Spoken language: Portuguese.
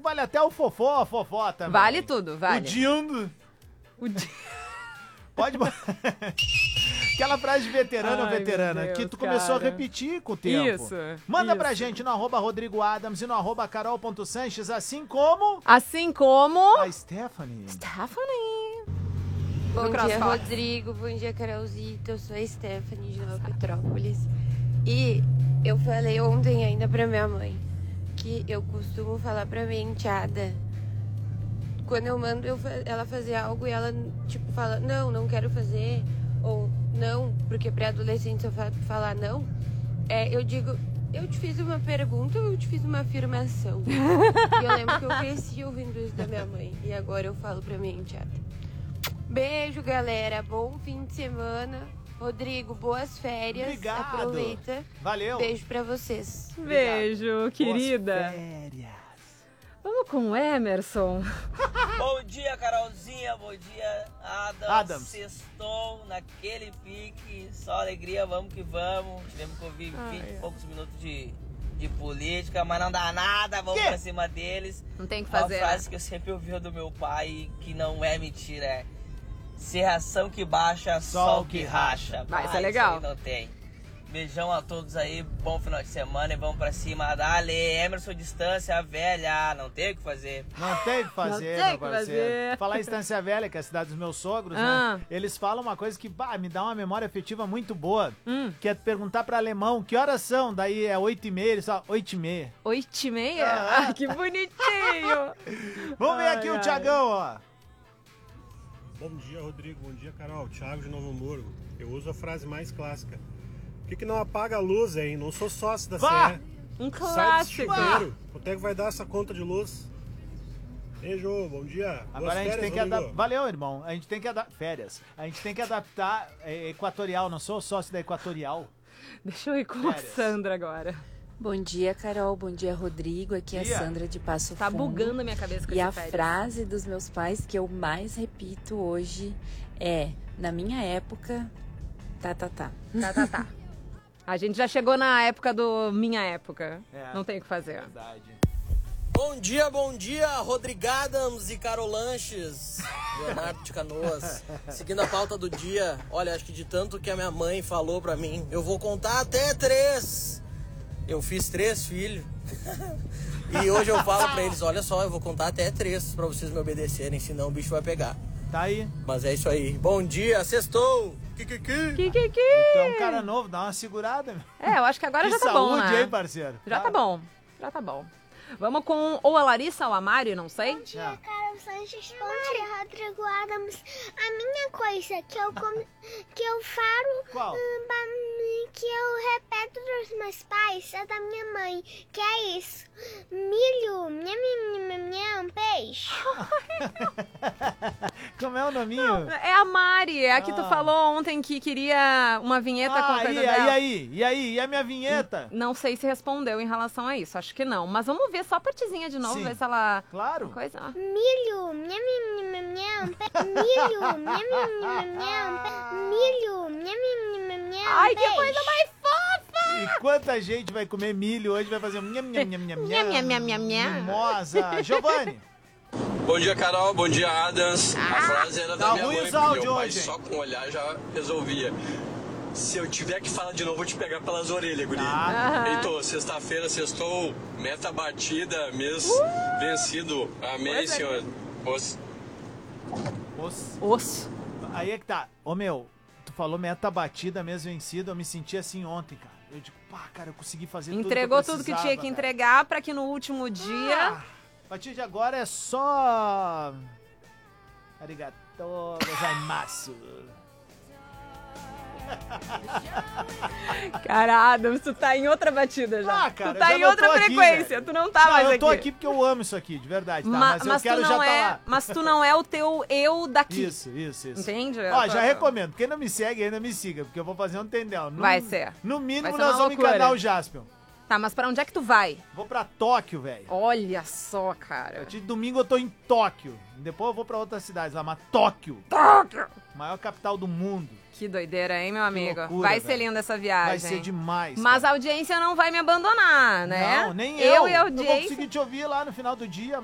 vale até o fofó, a fofó também. Vale tudo, vale. O dindo. Pode... Aquela frase de veterano ou veterana, Deus, que tu começou a cara. repetir com o tempo. Isso. Manda pra gente no @Rodrigo Adams e no @Carol.Sanches, assim como... Assim como... A Stephanie. Stephanie. Bom dia, CrossFox. Rodrigo. Bom dia, Carolzita. Eu sou a Stephanie de Nova Petrópolis. E eu falei ontem ainda pra minha mãe que eu costumo falar pra minha enteada. Quando eu mando ela fazer algo e ela, tipo, fala, não quero fazer. Ou não, porque pré-adolescente se eu falar não, eu digo, eu te fiz uma pergunta ou eu te fiz uma afirmação? E eu lembro que eu cresci ouvindo isso da minha mãe. E agora eu falo pra minha enteada. Beijo, galera. Bom fim de semana. Rodrigo, boas férias. Obrigado. Aproveita. Valeu. Beijo pra vocês. Beijo, querida. Boas férias. Vamos com o Emerson. Bom dia, Carolzinha. Bom dia, Adams. Sextou naquele pique. Só alegria, vamos que vamos. Tivemos que ouvir 20 e poucos minutos de política, mas não dá nada. Vamos pra cima deles. Não tem o que Uma fazer. frase que eu sempre ouvi do meu pai, que não é mentira, é: serração que baixa, sol que racha. Vai, isso é legal. Isso aí não tem. Beijão a todos aí, bom final de semana e vamos pra cima. Dale, Emerson, distância velha, não tem o que fazer. Não tem o que fazer, Não tem meu o que parceiro. fazer. Falar em Estância Velha, que é a cidade dos meus sogros, né? Eles falam uma coisa que me dá uma memória afetiva muito boa, que é perguntar pra alemão que horas são, daí é 8h30, eles falam 8h30. 8h30? Ah, que bonitinho. Vamos ver aqui o Thiagão, ó. Bom dia, Rodrigo. Bom dia, Carol. Thiago de Novo Hamburgo. Eu uso a frase mais clássica. Por que não apaga a luz, hein? Não sou sócio da Vá! CE. Um Sai desse clássico. chuveiro. Quanto é que vai dar essa conta de luz? Beijo, bom dia. Agora Boas a gente férias, tem que Rodrigo. adaptar. Valeu, irmão. A gente tem que adaptar. Férias. A gente tem que adaptar Equatorial. Não sou sócio da Equatorial. Deixa eu ir com a Férias. Sandra agora. Bom dia, Carol. Bom dia, Rodrigo. Aqui é Dia. a Sandra de Passo Tá Fundo. bugando a minha cabeça com E a esse férias. frase dos meus pais que eu mais repito hoje é: na minha época, tá. Tá. A gente já chegou na época do minha época. É. Não tem o que fazer. Verdade. Bom dia, Rodrigadams e Carolanches. Leonardo de Canoas. Seguindo a pauta do dia, olha, acho que de tanto que a minha mãe falou pra mim, eu vou contar até 3. Eu fiz 3 filhos. E hoje eu falo pra eles, olha só, eu vou contar até 3 pra vocês me obedecerem, senão o bicho vai pegar. Tá aí. Mas é isso aí. Bom dia, sextou! Kikiki! Kikiki. Tu é um cara novo, dá uma segurada. Meu. É, eu acho que agora Que já tá bom, saúde, né? hein, parceiro? Já tá bom. Vamos com ou a Larissa ou a Mari, não sei. Bom dia, Carol Sanches. Bom dia, Rodrigo Adams. A minha coisa que eu falo, Qual? que eu repeto dos meus pais, é da minha mãe, que é isso. Milho, nham, peixe. Como é o nominho? É a Mari, é a que tu falou ontem que queria uma vinheta com coisa dela. E aí? E a minha vinheta? Não sei se respondeu em relação a isso, acho que não. Mas vamos ver só a partezinha de novo, Sim. ver se ela... Claro. Coisa... Milho, nham, milho, nham, Ai, que coisa mais fofa! E quanta gente vai comer milho hoje, vai fazer um nham, nham, nham, nham, Nham. Mimosa. Giovanni. Bom dia, Carol. Bom dia, Adams. A frase era Tá da minha ruim mãe, os porque áudios meu pai hoje, hein? só com olhar já resolvia. Se eu tiver que falar de novo, vou te pegar pelas orelhas, guri. Heitor, sexta-feira, sextou, meta batida, mês vencido. Amém, senhor. Osso. Aí é que tá. Ô, meu, tu falou meta batida, mesmo vencido, eu me senti assim ontem, cara. Eu digo, pá, cara, eu consegui fazer Entregou tudo que eu tudo que tinha que precisava, entregar pra que no último dia... cara. A partir de agora é só... Arigato gozaimasu. Cara, Adams, tu tá em outra batida já. Ah, cara, tu tá já em não outra tô aqui, frequência, velho. tu não tá mais aqui. Eu tô aqui porque eu amo isso aqui, de verdade, tá? Mas eu Mas quero tu já não tá lá. mas tu não é o teu eu daqui. Isso. Entende? Ó, já recomendo. Quem não me segue ainda me siga, porque eu vou fazer um tendel. Vai ser. No mínimo, Vai ser nós uma vamos loucura. encanar o Jaspion. Tá, mas pra onde é que tu vai? Vou pra Tóquio, velho. Olha só, cara. De domingo eu tô em Tóquio. Depois eu vou pra outras cidades lá, mas Tóquio. Maior capital do mundo. Que doideira, hein, meu amigo? loucura, vai ser velho. linda essa viagem. Vai ser demais. Mas cara. a audiência não vai me abandonar, né? Não, nem eu. Eu e a Eu vou audiência. conseguir te ouvir lá no final do dia,